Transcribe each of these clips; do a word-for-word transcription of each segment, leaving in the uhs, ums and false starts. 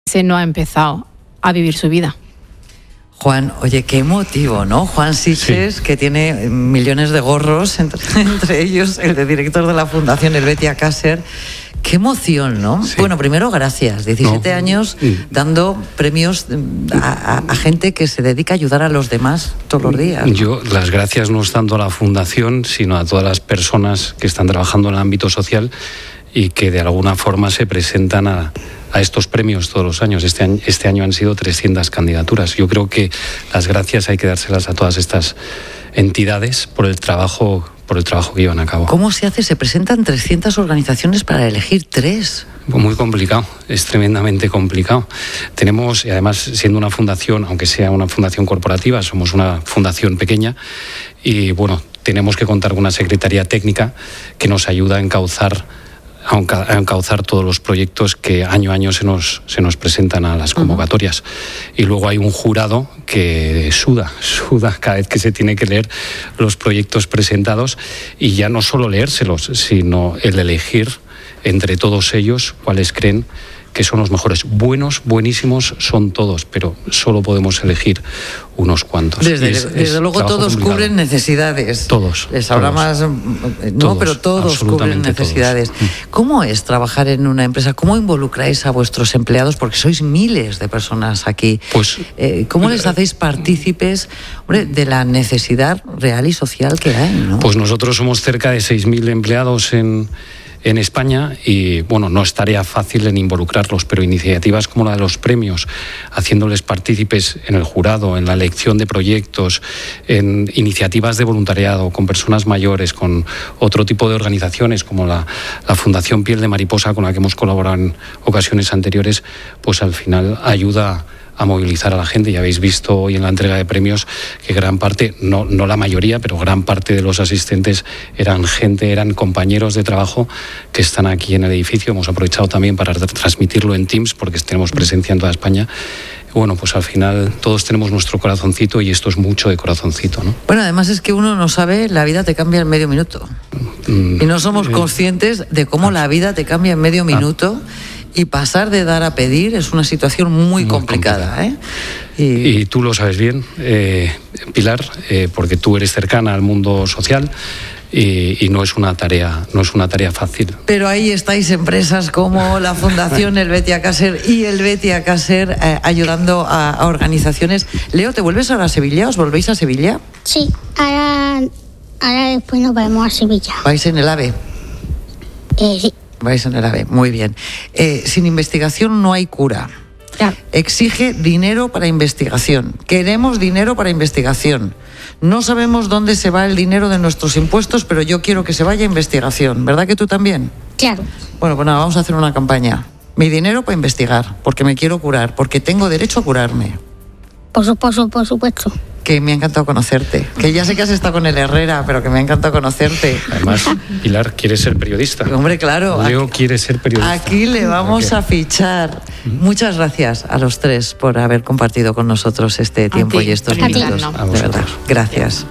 se no ha empezado a vivir su vida. Juan, oye, qué emotivo, ¿no? Juan Sitges, sí, que tiene millones de gorros, entre, entre ellos el de director de la Fundación Helvetia Caser. Qué emoción, ¿no? Sí. Bueno, primero, gracias. diecisiete no. años dando premios a, a, a gente que se dedica a ayudar a los demás todos los días, ¿no? Yo, las gracias no es tanto a la Fundación, sino a todas las personas que están trabajando en el ámbito social y que de alguna forma se presentan a, a estos premios todos los años. Este año, este año han sido trescientas candidaturas. Yo creo que las gracias hay que dárselas a todas estas entidades por el trabajo, por el trabajo que llevan a cabo. ¿Cómo se hace? Se presentan trescientas organizaciones para elegir tres. Muy complicado, es tremendamente complicado. Tenemos, y además siendo una fundación, aunque sea una fundación corporativa, somos una fundación pequeña y bueno, tenemos que contar con una secretaría técnica que nos ayuda a encauzar a encauzar todos los proyectos que año a año se nos, se nos presentan a las convocatorias. Uh-huh. Y luego hay un jurado que suda, suda cada vez que se tiene que leer los proyectos presentados y ya no solo leérselos, sino el elegir entre todos ellos cuáles creen que son los mejores. Buenos, buenísimos son todos, pero solo podemos elegir unos cuantos. Desde, es, desde es luego todos complicado. Cubren necesidades. Todos. Les habrá más... No, todos, pero todos cubren necesidades. Todos. ¿Cómo es trabajar en una empresa? ¿Cómo involucráis a vuestros empleados? Porque sois miles de personas aquí. Pues, eh, ¿Cómo les hacéis partícipes, hombre, de la necesidad real y social que hay, ¿no? Pues nosotros somos cerca de seis mil empleados en... en España y bueno, no es tarea fácil en involucrarlos, pero iniciativas como la de los premios, haciéndoles partícipes en el jurado, en la elección de proyectos, en iniciativas de voluntariado con personas mayores, con otro tipo de organizaciones como la, la Fundación Piel de Mariposa, con la que hemos colaborado en ocasiones anteriores, pues al final ayuda a movilizar a la gente. Ya habéis visto hoy en la entrega de premios que gran parte, no, no la mayoría, pero gran parte de los asistentes eran gente, eran compañeros de trabajo que están aquí en el edificio. Hemos aprovechado también para transmitirlo en Teams porque tenemos presencia en toda España. Bueno, pues al final todos tenemos nuestro corazoncito y esto es mucho de corazoncito, ¿no? Bueno, además es que uno no sabe, la vida te cambia en medio minuto. Mm, y no somos eh, conscientes de cómo ah, la vida te cambia en medio minuto. Ah, Y pasar de dar a pedir es una situación muy, muy complicada, complicada. ¿eh? Y... y tú lo sabes bien, eh, Pilar, eh, porque tú eres cercana al mundo social y, y no es una tarea, no es una tarea fácil. Pero ahí estáis empresas como la Fundación Helvetia Caser y Helvetia Caser eh, ayudando a, a organizaciones. Leo, ¿te vuelves ahora a Sevilla? ¿Os volvéis a Sevilla? Sí, ahora, ahora después nos vamos a Sevilla. ¿Vais en el AVE? Eh, sí. Vais en el AVE, muy bien. Eh, sin investigación no hay cura. Claro. Exige dinero para investigación. Queremos dinero para investigación. No sabemos dónde se va el dinero de nuestros impuestos, pero yo quiero que se vaya a investigación. ¿Verdad que tú también? Claro. Bueno, pues nada, vamos a hacer una campaña. Mi dinero para investigar, porque me quiero curar, porque tengo derecho a curarme. Por supuesto, por supuesto. Que me ha encantado conocerte. Que ya sé que has estado con el Herrera, pero que me ha encantado conocerte. Además, Pilar quiere ser periodista. Hombre, claro. Leo aquí, quiere ser periodista. Aquí le vamos okay. a fichar. Muchas gracias a los tres por haber compartido con nosotros este tiempo y estos minutos. A de verdad. Gracias.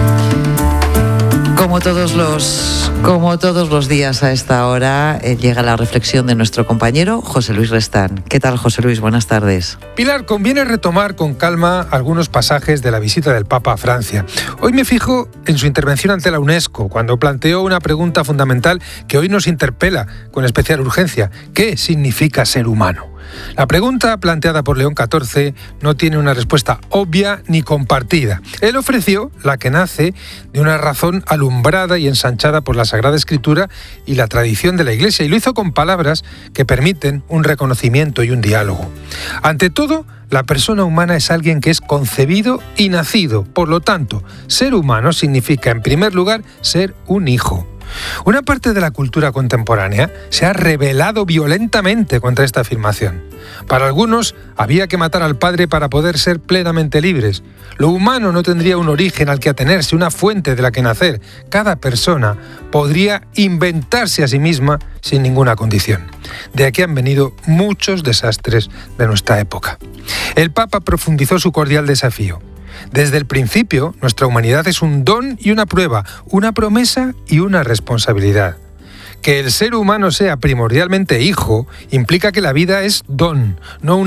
Como todos los, como todos los días a esta hora, eh, llega la reflexión de nuestro compañero José Luis Restán. ¿Qué tal, José Luis? Buenas tardes. Pilar, conviene retomar con calma algunos pasajes de la visita del Papa a Francia. Hoy me fijo en su intervención ante la UNESCO, cuando planteó una pregunta fundamental que hoy nos interpela con especial urgencia. ¿Qué significa ser humano? La pregunta planteada por León catorce no tiene una respuesta obvia ni compartida. Él ofreció la que nace de una razón alumbrada y ensanchada por la Sagrada Escritura y la tradición de la Iglesia, y lo hizo con palabras que permiten un reconocimiento y un diálogo. Ante todo, la persona humana es alguien que es concebido y nacido. Por lo tanto, ser humano significa, en primer lugar, ser un hijo. Una parte de la cultura contemporánea se ha rebelado violentamente contra esta afirmación. Para algunos, había que matar al padre para poder ser plenamente libres. Lo humano no tendría un origen al que atenerse, una fuente de la que nacer. Cada persona podría inventarse a sí misma sin ninguna condición. De aquí han venido muchos desastres de nuestra época. El Papa profundizó su cordial desafío. Desde el principio, nuestra humanidad es un don y una prueba, una promesa y una responsabilidad. Que el ser humano sea primordialmente hijo implica que la vida es don, no una